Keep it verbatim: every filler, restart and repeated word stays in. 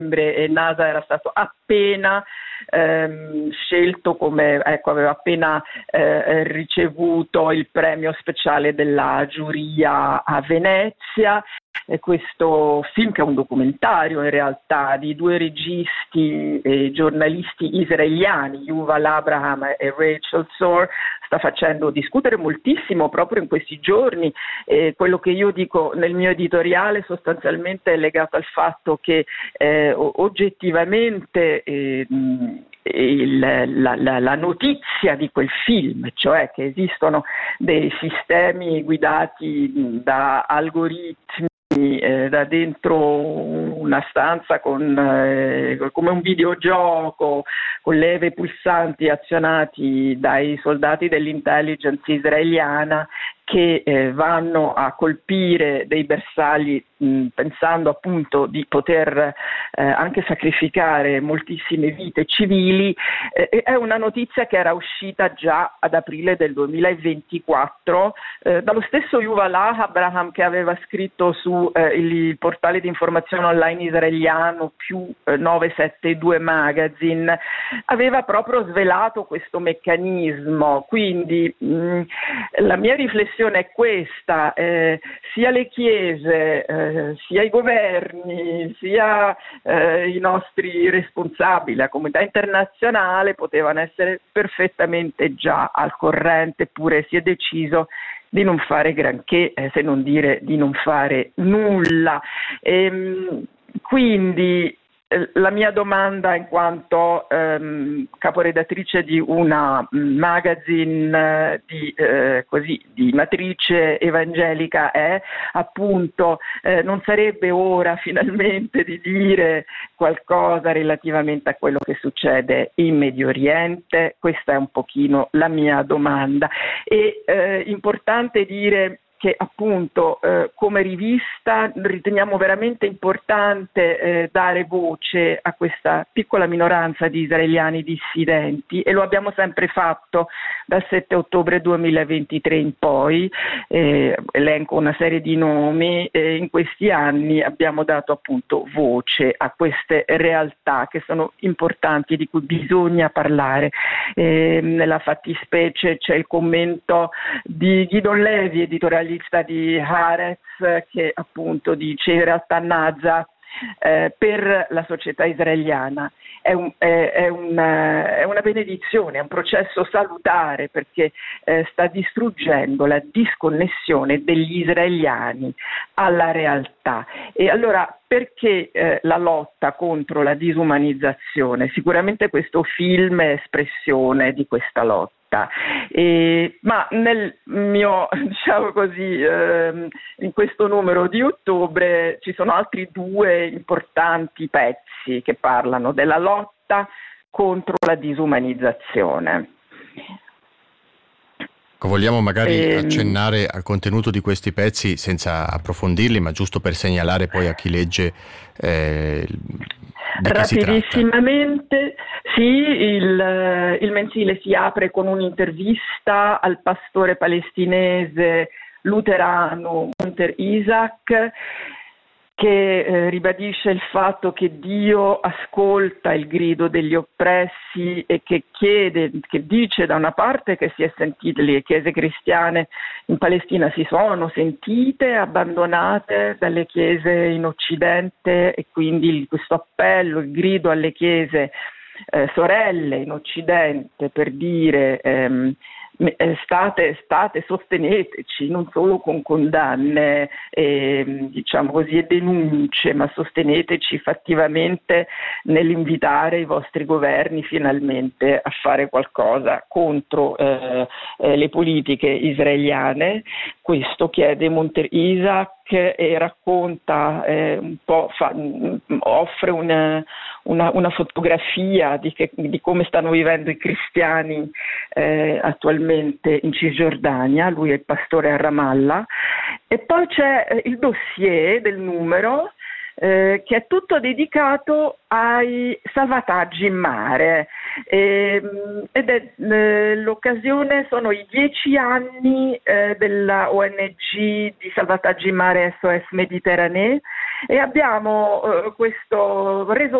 e NASA era stato appena ehm, scelto come, ecco, aveva appena eh, ricevuto il premio speciale della giuria a Venezia. E questo film, che è un documentario in realtà di due registi e giornalisti israeliani, Yuval Abraham e Rachel Zor, sta facendo discutere moltissimo proprio in questi giorni. E quello che io dico nel mio editoriale sostanzialmente è legato al fatto che eh, oggettivamente eh, il, la, la, la notizia di quel film, cioè che esistono dei sistemi guidati da algoritmi Eh, da dentro una stanza con, eh, come un videogioco, con leve pulsanti azionati dai soldati dell'intelligence israeliana che eh, vanno a colpire dei bersagli mh, pensando appunto di poter eh, anche sacrificare moltissime vite civili. Eh, è una notizia che era uscita già ad aprile del duemilaventiquattro eh, dallo stesso Yuval Abraham, che aveva scritto su eh, il portale di informazione online israeliano più eh, novecentosettantadue Magazine, aveva proprio svelato questo meccanismo. Quindi mh, la mia riflessione è questa: eh, sia le chiese, eh, sia i governi, sia eh, i nostri responsabili, la comunità internazionale potevano essere perfettamente già al corrente, eppure si è deciso di non fare granché, eh, se non dire di non fare nulla. Ehm, quindi la mia domanda, in quanto ehm, caporedattrice di una magazine eh, di, eh, così, di matrice evangelica, è appunto eh, non sarebbe ora finalmente di dire qualcosa relativamente a quello che succede in Medio Oriente? Questa è un pochino la mia domanda. E eh, importante dire che appunto eh, come rivista riteniamo veramente importante eh, dare voce a questa piccola minoranza di israeliani dissidenti, e lo abbiamo sempre fatto dal sette ottobre duemilaventitré in poi. Eh, elenco una serie di nomi. Eh, in questi anni abbiamo dato appunto voce a queste realtà che sono importanti, di cui bisogna parlare. Eh, nella fattispecie c'è il commento di Guido Levi, editorialista di Haaretz, che appunto dice: in realtà Naza eh, per la società israeliana è, un, è, è, una, è una benedizione, è un processo salutare, perché eh, sta distruggendo la disconnessione degli israeliani alla realtà. E allora perché eh, la lotta contro la disumanizzazione? Sicuramente questo film è espressione di questa lotta. E, ma nel mio, diciamo così, ehm, in questo numero di ottobre ci sono altri due importanti pezzi che parlano della lotta contro la disumanizzazione. Vogliamo magari ehm, accennare al contenuto di questi pezzi senza approfondirli, ma giusto per segnalare poi a chi legge eh, di che si tratta. Rapidissimamente, sì, il, il mensile si apre con un'intervista al pastore palestinese luterano Munter Isaac, che eh, ribadisce il fatto che Dio ascolta il grido degli oppressi e che chiede, che dice da una parte che si è sentite, le chiese cristiane in Palestina si sono sentite abbandonate dalle chiese in Occidente, e quindi questo appello, il grido alle chiese eh, sorelle in Occidente per dire ehm, State, state, sosteneteci, non solo con condanne e, diciamo così, e denunce, ma sosteneteci fattivamente nell'invitare i vostri governi finalmente a fare qualcosa contro eh, eh, le politiche israeliane. Questo chiede Munter Isaac e racconta eh, un po', fa, offre una, una, una fotografia di, che, di come stanno vivendo i cristiani eh, attualmente in Cisgiordania. Lui è il pastore a Ramallah. E poi c'è il dossier del numero eh, che è tutto dedicato ai salvataggi in mare, e, ed è eh, l'occasione, sono i dieci anni eh, della O N G di salvataggi in mare S O S Mediterranee, e abbiamo eh, questo reso